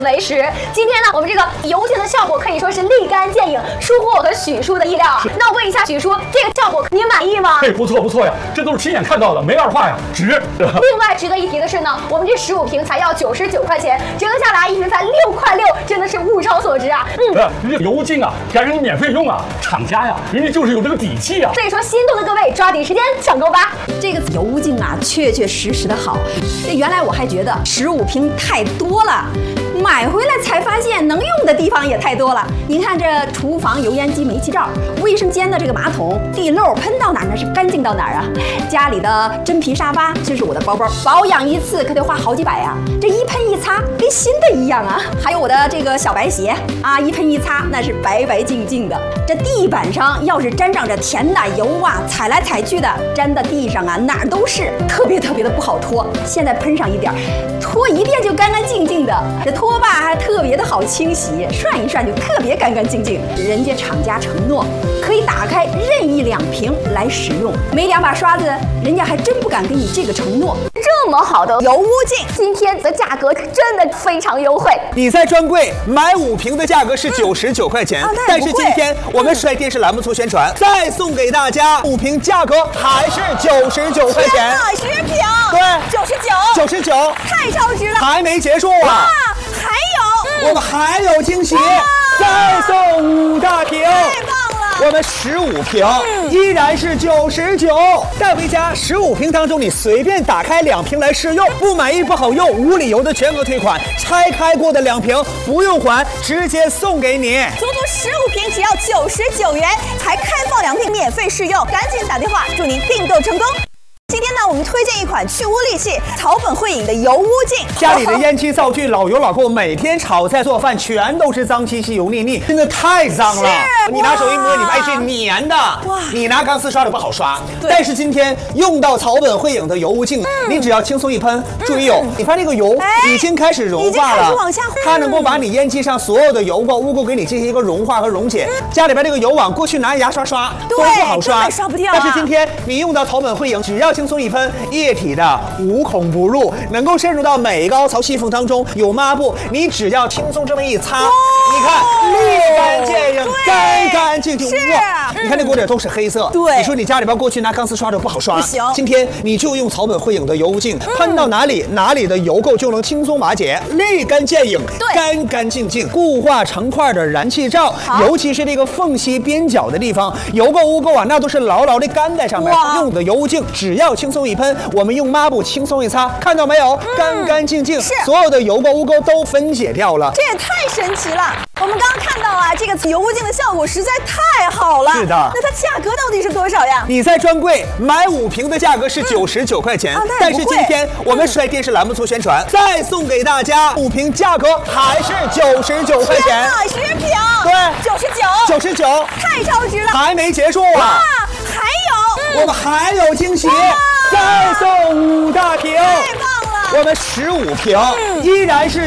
为食。今天呢，我们这个油精的效果可以说是立竿见影，出乎我和许叔的意料啊。那我问一下许叔，这个效果您满意吗？ 不错呀，这都是亲眼看到的，没二话呀，值。 另外值得一提的是呢，我们这15瓶才要99块钱，折合下来一瓶才6块6，真的是物超所值啊。 这油精啊，还让你免费用啊，厂家呀，人家就是有这个底气啊。 所以说，心动的各位抓紧时间抢购吧。 这个油精啊，确实的好。这原来我还觉得15瓶太多了。买回来才发现能用的地方也太多了。您看这厨房油烟机煤气罩，卫生间的这个马桶地漏喷到哪儿那是干净到哪儿啊。家里的真皮沙发，这是我的包包，保养一次可得花好几百呀。这一喷一擦跟新的一样啊。还有我的这个小白鞋啊，一喷一擦那是白白净净的。这地板上要是沾上这甜奶油啊，踩来踩去的，粘到地上啊哪儿都是，特别的不好拖。现在喷上一点，拖一遍就干干净净的。这拖把还特别的好清洗，涮一涮就特别干干净净。人家厂家承诺可以打开任意2瓶来使用，没2把刷子，人家还真不敢给你这个承诺。 这么好的油污净，今天的价格真的非常优惠。 你在专柜买5瓶的价格是99块钱，但是今天我们甩电视栏目做宣传，再送给大家5瓶，价格还是99块钱。 10瓶， 对，99， 太超值了， 还没结束啊！我们还有惊喜，再送5大瓶， 太棒了！ 我们15瓶依然是99，带回家15瓶当中，你随便打开2瓶来试用，不满意不好用，无理由的全额退款，拆开过的2瓶不用还，直接送给你。 足15瓶只要99元，还开放2瓶免费试用，赶紧打电话，祝您订购成功。今天呢，我们推荐一款去污利器草本汇影的油污净。 家里的烟气灶具老油老垢，每天炒菜做饭全都是脏兮兮油腻腻，真的太脏了。你拿手一摸，你发现这粘的，你拿钢丝刷的不好刷。但是今天用到草本汇影的油污净，你只要轻松一喷，注意哦，你看这个油已经开始融化了，它能够把你烟机上所有的油垢污垢给你进行一个融化和溶解。家里边这个油网过去拿牙刷刷都不好刷， 刷不掉。 但是今天你用到草本汇影，只要轻松一喷，液体的无孔不入，能够渗入到每个凹槽细缝当中。有抹布，你只要轻松这么一擦，你看立竿见影，干干净净。哇，你看这锅底都是黑色。 对， 你说你家里边过去拿钢丝刷的不好刷， 不行。 今天你就用草本汇影的油污净，喷到哪里的油垢就能轻松瓦解，立竿见影，干干净净。固化成块的燃气罩，尤其是这个缝隙边角的地方，油垢污垢啊，那都是牢牢的干在上面。用的油污净只要轻松一喷，我们用抹布轻松一擦，看到没有？干干净净，所有的油垢污垢都分解掉了。 这也太神奇了！我们刚刚看到啊，这个油污净的效果实在太好了。 是的， 那它价格到底是多少呀？ 你在专柜买5瓶的价格是99块钱，但是今天我们甩电视栏目做宣传，再送给大家5瓶，价格还是99块钱。 10瓶， 对，99， 太超值了， 还没结束啊！我们还有惊喜，再送5大瓶， 太棒了！ 我们15瓶依然是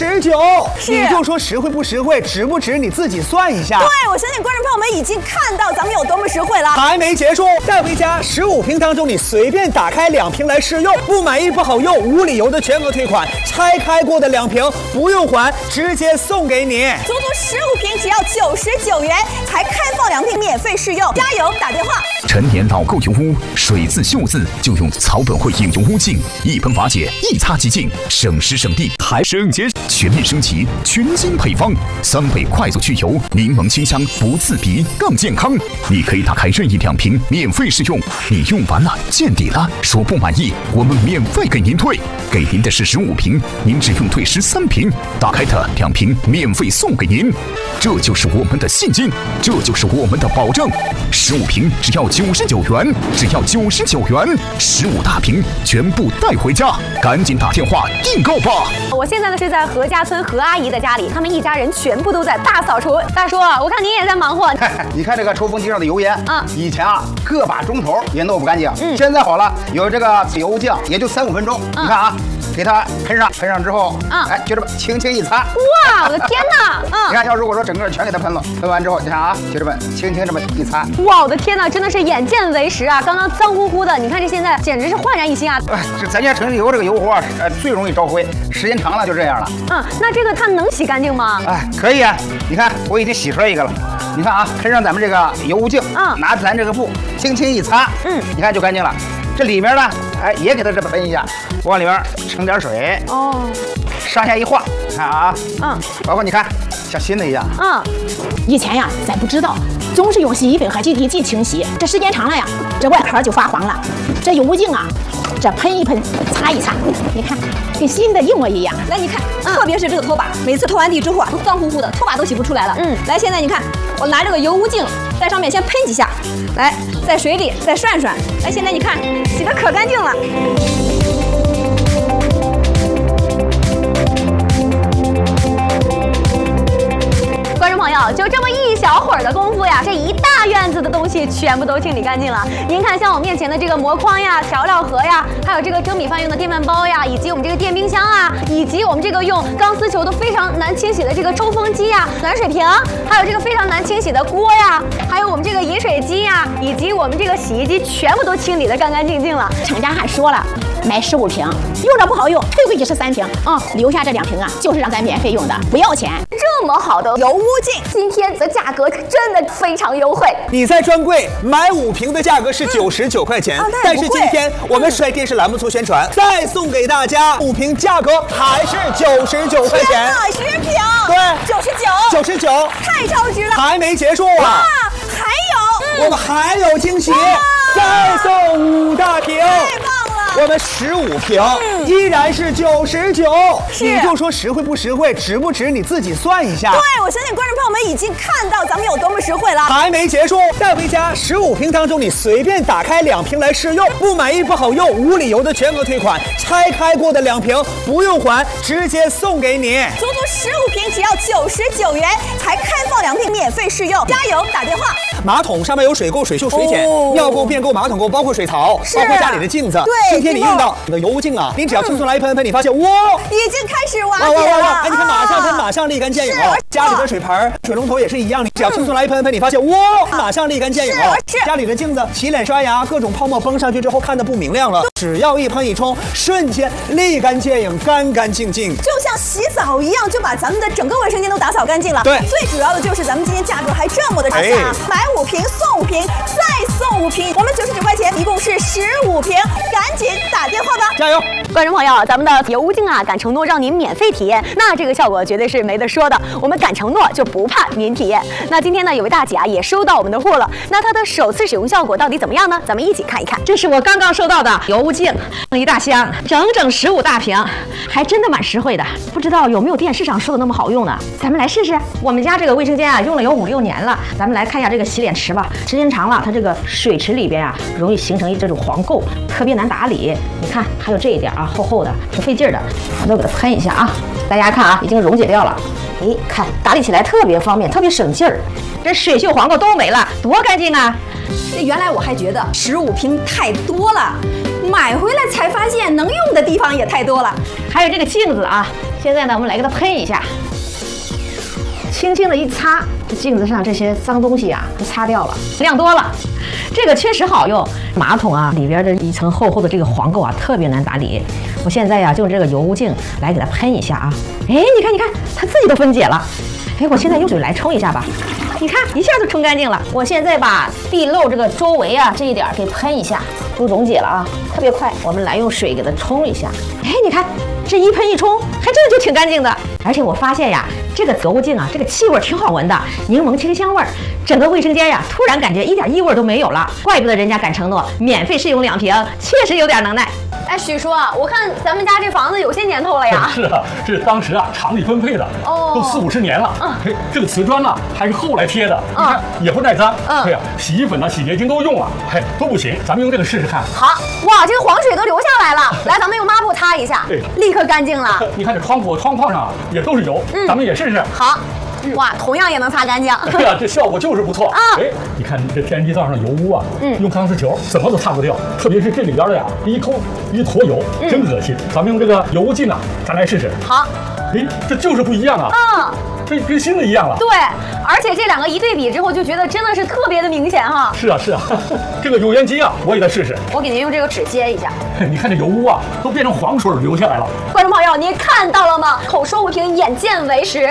99，你就说实惠不实惠，值不值，你自己算一下。 对，我相信观众朋友们已经看到咱们有多么实惠了。 还没结束，带回家15瓶当中，你随便打开2瓶来试用，不满意不好用，无理由的全额退款，拆开过的2瓶不用还，直接送给你。 足15瓶只要99元，还开放2瓶免费试用，加油！打电话。 陈年老垢油污，水渍锈渍就用草本汇影油污净，一喷瓦解，一擦即净，省时省力还省钱。全面升级，全新配方，3倍快速去油，柠檬清香，不刺鼻，更健康。你可以打开任意2瓶免费试用，你用完了见底了，说不满意，我们免费给您退。给您的是15瓶，您只用退13瓶，打开的2瓶免费送给您。这就是我们的信心，这就是我们的保证。15瓶只要99元，只要99元，15大瓶全部带回家，赶紧打电话订购吧。 我现在呢是在何家村何阿姨的家里，他们一家人全部都在大扫除。大叔，我看您也在忙活。 你看这个抽风机上的油烟，以前啊个把钟头也弄不干净，现在好了，有这个油浆也就3、5分钟。你看啊， 给它喷上之后，哎，就这么轻轻一擦。 哇，我的天哪！ 你看，要如果说整个全给它喷了，喷完之后，你看啊，就这么轻轻这么一擦。 哇，我的天哪，真的是眼见为实啊！刚刚脏乎乎的，你看这现在简直是焕然一新啊！ 这咱家城里油这个油活最容易招灰，时间长了就这样了。 那这个它能洗干净吗？ 哎，可以啊。你看，我已经洗出来一个了。你看啊，喷上咱们这个油污净，拿咱这个布轻轻一擦，你看就干净了。这里面呢，哎，也给它这么喷一下，往里面盛点水，上下一晃，看啊，包括你看像新的一样。 以前呀，咱不知道，总是用洗衣粉和挤地剂清洗，这时间长了呀，这外壳就发黄了。这油污净啊，这喷一喷，擦一擦，你看跟新的一模一样。 来，你看，特别是这个拖把，每次拖完地之后啊，都脏乎乎的，拖把都洗不出来了。来，现在你看，我拿这个油污净在上面先喷几下，来，在水里再涮涮。来，现在你看，洗得可干净了。 观众朋友，就这么一小会儿的功夫呀，这一大院子的东西全部都清理干净了。您看，像我面前的这个膜筐呀、调料盒呀，还有这个蒸米饭用的电饭煲呀，以及我们这个电冰箱啊，以及我们这个用钢丝球都非常难清洗的这个抽风机呀、暖水瓶，还有这个非常难清洗的锅呀，还有我们这个饮水机呀，以及我们这个洗衣机，全部都清理得干干净净了。 厂家还说了，买15瓶，用着不好用，退回去13瓶留下这2瓶啊，就是让咱免费用的，不要钱。 这么好的油污净，今天的价格真的非常优惠。 你在专柜买5瓶的价格是99块钱，但是今天我们帅电视栏目做宣传，再送给大家5瓶，价格还是99块钱。 10瓶， 对，99， 太超值了， 还没结束啊！ 还有， 我们还有惊喜，再送5大瓶。 太棒了！ 我们15瓶依然是99，你就说实惠不实惠，值不值你自己算一下。 对，我相信观众朋友们已经看到咱们有多么实惠了。 还没结束，带回家15瓶当中，你随便打开2瓶来试用，不满意不好用，无理由的全额退款，拆开过的2瓶不用还，直接送给你。 足足15瓶只要99元，才开放2瓶免费试用，加油打电话。 马桶上面有水垢、水锈、水碱，尿垢、便垢、马桶垢，包括水槽，包括家里的镜子。 对， 今天你用到你的油污净啊，你只要轻松来一喷喷，你发现哇， 已经开始瓦解了。 哎，你看马上喷，马上立竿见影哦。家里的水盆、水龙头也是一样，你只要轻松来一喷喷，你发现哇，马上立竿见影哦。家里的镜子、洗脸刷牙，各种泡沫崩上去之后看得不明亮了，只要一喷一冲，瞬间立竿见影，干干净净， 就像洗澡一样，就把咱们的整个卫生间都打扫干净了。 对， 最主要的就是咱们今天价格还这么的划算啊！买5瓶送5瓶，再送5瓶，我们99块钱，一共是15瓶，赶紧打电话吧！ 加油！ 观众朋友，咱们的油污净啊，敢承诺让您免费体验，那这个效果绝对是没得说的。我们敢承诺，就不怕您体验。那今天呢，有位大姐啊，也收到我们的货了，那她的首次使用效果到底怎么样呢？咱们一起看一看。 这是我刚刚收到的油污净，一大箱，整整15大瓶，还真的蛮实惠的。不知道有没有电视上说的那么好用呢？咱们来试试。我们家这个卫生间啊，用了有5、6年了。咱们来看一下这个洗脸池吧，时间长了，它这个水池里边啊，容易形成这种黄垢，特别难打理。你看，还有这一点啊，厚厚的，挺费劲的。我都给它喷一下啊，大家看啊，已经溶解掉了。哎，看打理起来特别方便，特别省劲儿。这水锈黄垢都没了，多干净啊！ 原来我还觉得15瓶太多了，买回来才发现能用的地方也太多了。 还有这个镜子啊，现在呢，我们来给它喷一下，轻轻的一擦，这镜子上这些脏东西啊，都擦掉了，亮多了。这个确实好用。马桶啊里边的一层厚厚的这个黄垢啊，特别难打理。我现在呀，就用这个油污净来给它喷一下啊。哎，你看，它自己都分解了。哎，我现在用水来冲一下吧，你看一下就冲干净了。我现在把地漏这个周围啊这一点给喷一下，都溶解了啊，特别快。我们来用水给它冲一下。哎，你看这一喷一冲，还真的就挺干净的。而且我发现呀，这个油污净啊，这个气味挺好闻的，柠檬清香味儿，整个卫生间呀，突然感觉一点异味都没有了。怪不得人家敢承诺免费试用2瓶，确实有点能耐。 哎，许叔啊，我看咱们家这房子有些年头了呀。 是啊，这当时啊厂里分配的，都40、50年了。嘿，这个瓷砖呢还是后来贴的，你看也不耐脏。对呀，洗衣粉呢、洗洁精都用了，嘿，都不行。咱们用这个试试看。 好，哇，这个黄水都流下来了。来，咱们用抹布擦一下，立刻干净了。 你看这窗框上啊也都是油，咱们也试试。 好。 哇，同样也能擦干净。 对呀，这效果就是不错啊！哎，你看这天然气灶上的油污啊，用钢丝球怎么都擦不掉，特别是这里边的呀，一抠一坨油，真恶心。咱们用这个油污剂呢，咱来试试。 好， 哎，这就是不一样啊！这跟新的一样了。 对，而且这两个一对比之后，就觉得真的是特别的明显哈。 是啊，是啊，这个油烟机啊，我也得试试。 我给您用这个纸接一下。 你看这油污啊，都变成黄水流下来了。 观众朋友，您看到了吗？口说无凭，眼见为实。